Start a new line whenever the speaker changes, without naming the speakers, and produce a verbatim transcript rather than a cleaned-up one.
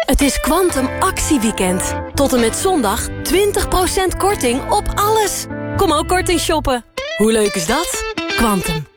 Het is Quantum actieweekend. Tot en met zondag twintig procent korting op alles. Kom ook korting shoppen. Hoe leuk is dat? Quantum.